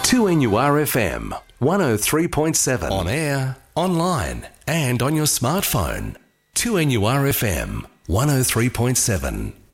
2NURFM 103.7 on air, online and on your smartphone. 2NURFM 103.7.